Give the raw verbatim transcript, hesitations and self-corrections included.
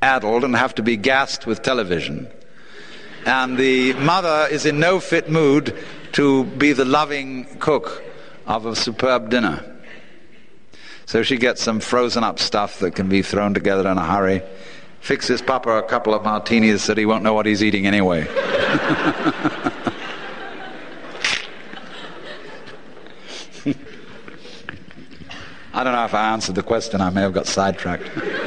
addled and have to be gassed with television. And the mother is in no fit mood to be the loving cook of a superb dinner. So she gets some frozen up stuff that can be thrown together in a hurry, fixes Papa a couple of martinis that he won't know what he's eating anyway. I don't know if I answered the question. I may have got sidetracked.